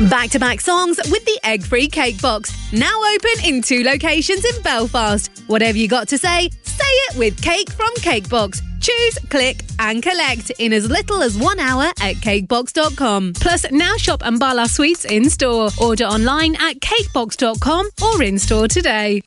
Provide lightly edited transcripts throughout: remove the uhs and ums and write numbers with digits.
Back-to-back songs with the egg-free cake box. Now open in 2 locations in Belfast. Whatever you got to say it with Cake from Cakebox. Choose, click and collect in as little as 1 hour at cakebox.com. Plus, now shop Ambala Sweets in-store. Order online at cakebox.com or in-store today.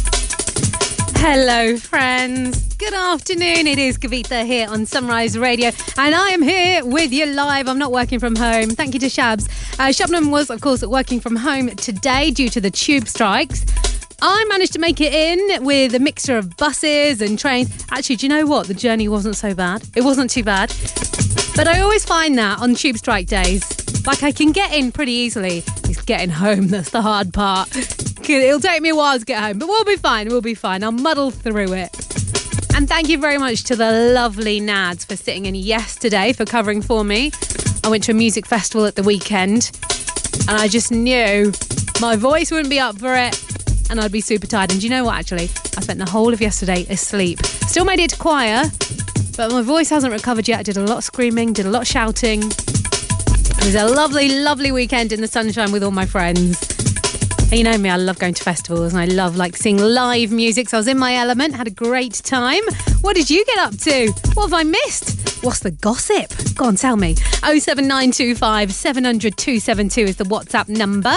Hello, friends. Good afternoon. It is Kavitha here on Sunrise Radio, and I am here with you live. I'm not working from home. Thank you to Shabs. Shabnam was, of course, working from home today due to the tube strikes. I managed to make it in with a mixture of buses and trains. Actually, do you know what? The journey wasn't so bad. It wasn't too bad. But I always find that on tube strike days, like I can get in pretty easily. It's getting home that's the hard part. It'll take me a while to get home, but we'll be fine. We'll be fine. I'll muddle through it. And thank you very much to the lovely Nads for sitting in yesterday, for covering for me. I went to a music festival at the weekend, and I just knew my voice wouldn't be up for it, and I'd be super tired. And do you know what, actually? I spent the whole of yesterday asleep. Still made it to choir, but my voice hasn't recovered yet. I did a lot of screaming, did a lot of shouting. It was a lovely, lovely weekend in the sunshine with all my friends. And you know me, I love going to festivals and I love seeing live music. So I was in my element, had a great time. What did you get up to? What have I missed? What's the gossip? Go on, tell me. 07925 700 272 is the WhatsApp number.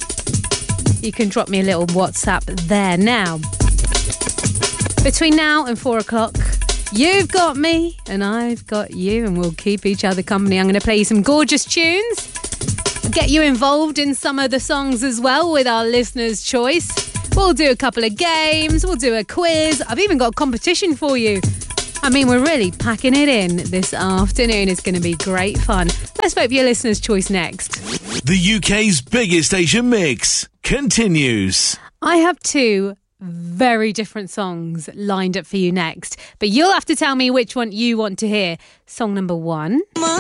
You can drop me a little WhatsApp there now. Between now and 4 o'clock, you've got me and I've got you, and we'll keep each other company. I'm going to play you some gorgeous tunes. Get you involved in some of the songs as well with our listeners' choice. We'll do a couple of games, we'll do a quiz. I've even got a competition for you. I mean, we're really packing it in this afternoon. It's going to be great fun. Let's vote for your listeners' choice next. The UK's biggest Asian mix continues. I have 2 very different songs lined up for you next, but you'll have to tell me which one you want to hear. Song number 1.